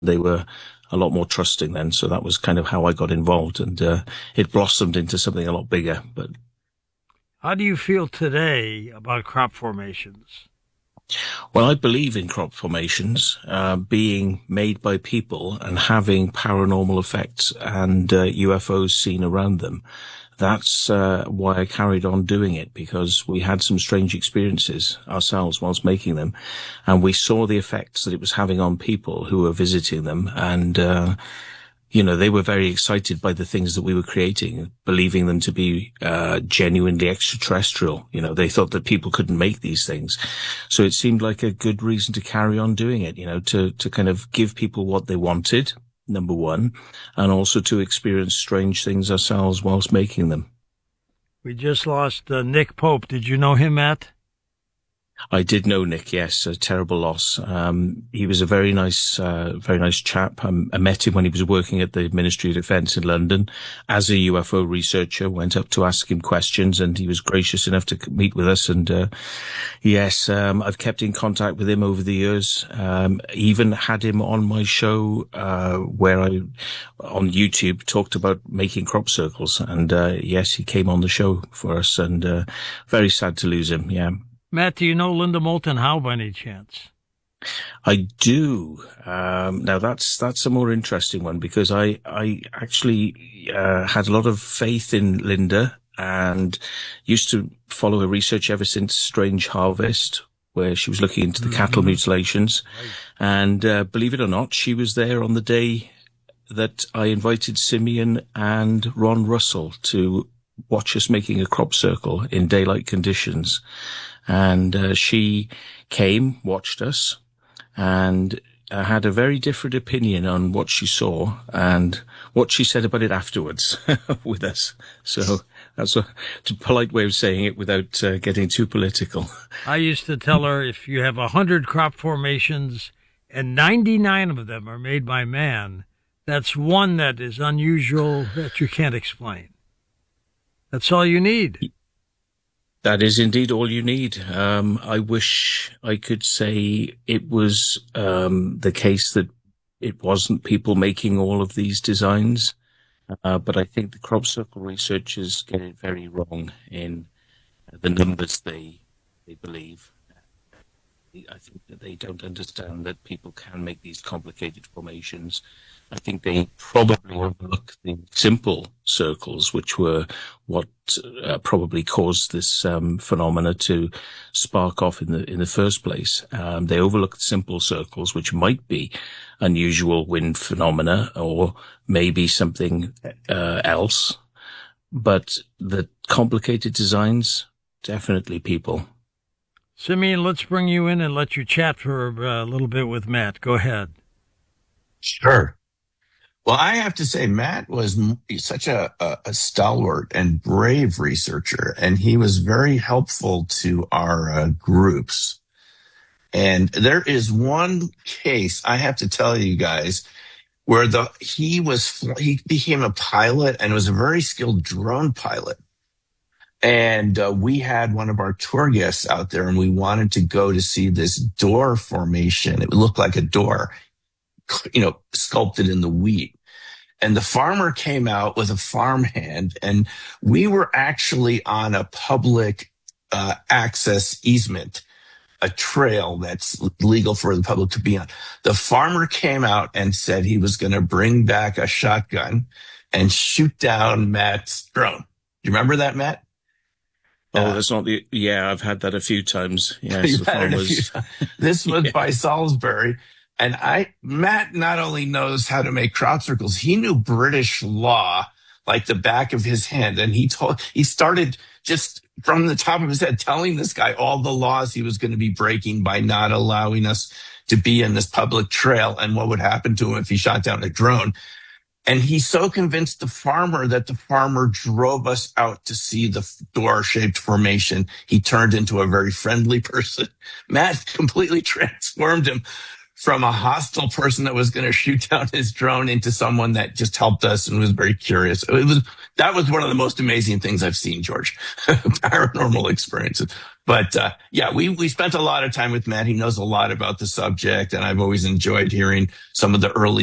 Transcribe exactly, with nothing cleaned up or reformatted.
They were a lot more trusting then. So that was kind of how I got involved, and uh, it blossomed into something a lot bigger. But how do you feel today about crop formations? Well, I believe in crop formations uh, being made by people and having paranormal effects and uh, U F Os seen around them. That's uh, why I carried on doing it, because we had some strange experiences ourselves whilst making them, and we saw the effects that it was having on people who were visiting them, and uh, you know, they were very excited by the things that we were creating, believing them to be uh, genuinely extraterrestrial. You know, they thought that people couldn't make these things. So it seemed like a good reason to carry on doing it, you know, to, to kind of give people what they wanted, number one, and also to experience strange things ourselves whilst making them. We just lost uh, Nick Pope. Did you know him, Matt? I did know Nick, yes, a terrible loss. Um, he was a very nice, uh, very nice chap. Um, I met him when he was working at the Ministry of Defence in London as a U F O researcher, went up to ask him questions, and he was gracious enough to meet with us. And, uh, yes, um, I've kept in contact with him over the years. Um, even had him on my show, uh, where I, on YouTube, talked about making crop circles. And, uh, yes, he came on the show for us, and, uh, very sad to lose him. Yeah. Matt, do you know Linda Moulton Howe by any chance? I do. Um, now that's, that's a more interesting one, because I, I actually, uh, had a lot of faith in Linda and used to follow her research ever since Strange Harvest, where she was looking into the mm-hmm. cattle mutilations. Right. And, uh, believe it or not, she was there on the day that I invited Simeon and Ron Russell to watch us making a crop circle in daylight conditions. And uh, she came, watched us, and uh, had a very different opinion on what she saw and what she said about it afterwards with us. So that's a, a polite way of saying it without uh, getting too political. I used to tell her, if you have a hundred crop formations and ninety-nine of them are made by man, that's one that is unusual that you can't explain. That's all you need. That is indeed all you need. Um, I wish I could say it was um, the case that it wasn't people making all of these designs, uh, but I think the crop circle researchers get it very wrong in the numbers they they believe. I think that they don't understand that people can make these complicated formations. I think they probably overlook the simple circles, which were what uh, probably caused this um, phenomena to spark off in the in the first place. Um, they overlooked simple circles, which might be unusual wind phenomena or maybe something uh, else. But the complicated designs, definitely people. Simeon, let's bring you in and let you chat for a little bit with Matt. Go ahead. Sure. Well, I have to say, Matt was such a, a, a stalwart and brave researcher, and he was very helpful to our uh, groups. And there is one case I have to tell you guys where the he was he became a pilot and was a very skilled drone pilot. And uh, we had one of our tour guests out there, and we wanted to go to see this door formation. It looked like a door, you know, sculpted in the wheat. And the farmer came out with a farmhand, and we were actually on a public uh, access easement, a trail that's legal for the public to be on. The farmer came out and said he was going to bring back a shotgun and shoot down Matt's drone. You remember that, Matt? Oh, uh, that's not the, yeah, I've had that a few times. Yes, the farmers. This was yeah. by Salisbury. And I, Matt not only knows how to make crop circles, he knew British law like the back of his hand. And he told, he started just from the top of his head telling this guy all the laws he was going to be breaking by not allowing us to be in this public trail and what would happen to him if he shot down a drone. And he so convinced the farmer that the farmer drove us out to see the door-shaped formation. He turned into a very friendly person. Matt completely transformed him from a hostile person that was going to shoot down his drone into someone that just helped us and was very curious. It was, that was one of the most amazing things I've seen, George. Paranormal experiences. But uh, yeah, we we spent a lot of time with Matt. He knows a lot about the subject, and I've always enjoyed hearing some of the early